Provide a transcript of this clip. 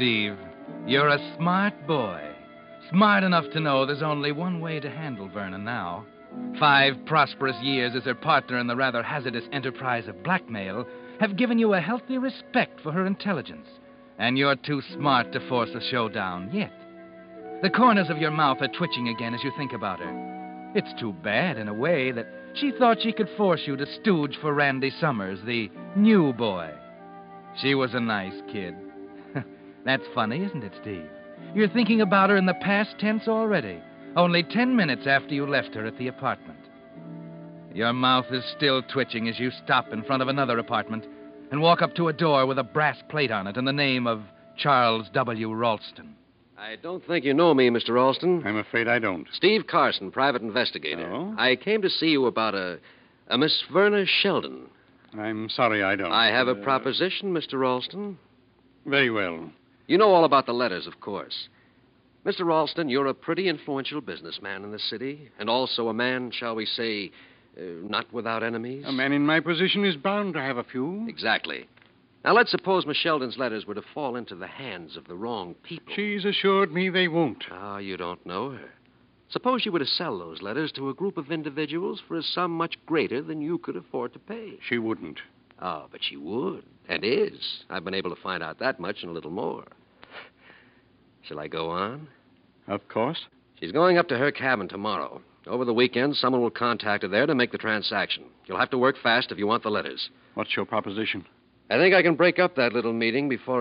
Steve, you're a smart boy. Smart enough to know there's only one way to handle Verna now. 5 prosperous years as her partner in the rather hazardous enterprise of blackmail have given you a healthy respect for her intelligence, and you're too smart to force a showdown yet. The corners of your mouth are twitching again as you think about her. It's too bad, in a way, that she thought she could force you to stooge for Randy Summers, the new boy. She was a nice kid. That's funny, isn't it, Steve? You're thinking about her in the past tense already, only 10 minutes after you left her at the apartment. Your mouth is still twitching as you stop in front of another apartment and walk up to a door with a brass plate on it and the name of Charles W. Ralston. I don't think you know me, Mr. Ralston. I'm afraid I don't. Steve Carson, private investigator. Oh? I came to see you about a Miss Verna Sheldon. I'm sorry I don't. I have a proposition, Mr. Ralston. Very well. You know all about the letters, of course. Mr. Ralston, you're a pretty influential businessman in the city, and also a man, shall we say, not without enemies. A man in my position is bound to have a few. Exactly. Now, let's suppose Miss Sheldon's letters were to fall into the hands of the wrong people. She's assured me they won't. Ah, you don't know her. Suppose you were to sell those letters to a group of individuals for a sum much greater than you could afford to pay. She wouldn't. Oh, but she would, and is. I've been able to find out that much and a little more. Shall I go on? Of course. She's going up to her cabin tomorrow. Over the weekend, someone will contact her there to make the transaction. You'll have to work fast if you want the letters. What's your proposition? I think I can break up that little meeting before